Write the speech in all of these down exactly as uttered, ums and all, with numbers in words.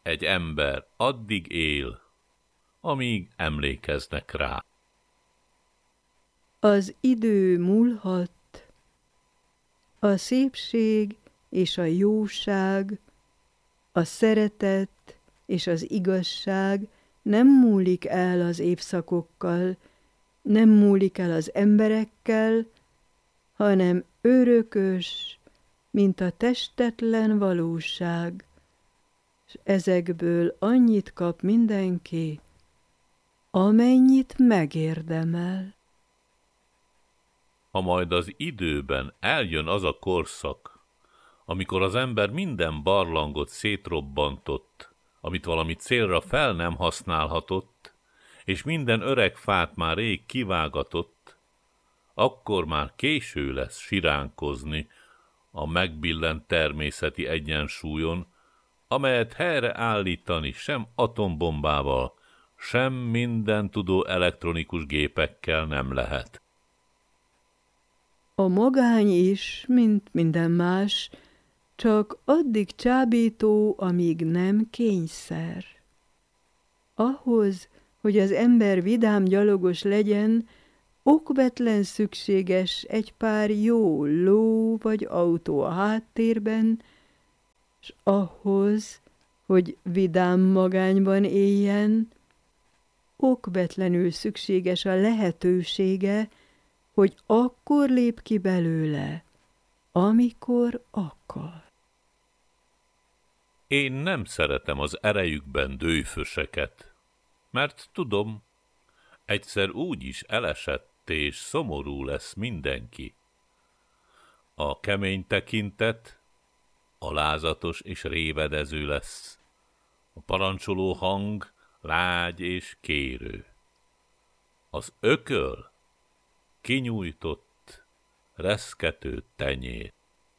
egy ember addig él, amíg emlékeznek rá. Az idő múlhat, a szépség és a jóság, a szeretet és az igazság nem múlik el az évszakokkal, nem múlik el az emberekkel, hanem örökös, mint a testetlen valóság, és ezekből annyit kap mindenki, amennyit megérdemel. Ha majd az időben eljön az a korszak, amikor az ember minden barlangot szétrobbantott, amit valami célra fel nem használhatott, és minden öreg fát már rég kivágatott, akkor már késő lesz siránkozni a megbillent természeti egyensúlyon, amelyet helyre állítani sem atombombával, sem mindentudó elektronikus gépekkel nem lehet. A magány is, mint minden más, csak addig csábító, amíg nem kényszer. Ahhoz, hogy az ember vidám gyalogos legyen, okvetlen szükséges egy pár jó ló vagy autó a háttérben, s ahhoz, hogy vidám magányban éljen, okvetlenül szükséges a lehetősége, hogy akkor lép ki belőle, amikor akar. Én nem szeretem az erejükben dőföseket, mert tudom, egyszer úgy is elesett és szomorú lesz mindenki. A kemény tekintet alázatos és révedező lesz, a parancsoló hang lágy és kérő. Az ököl kinyújtott, reszkető tenyér.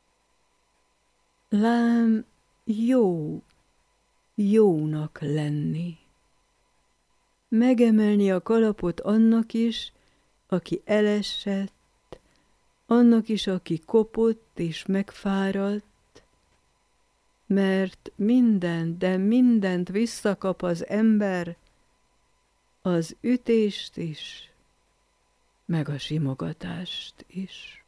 Lám jó, jónak lenni. Megemelni a kalapot annak is, aki elesett, annak is, aki kopott és megfáradt, mert mindent, de mindent visszakap az ember, az ütést is, meg a simogatást is.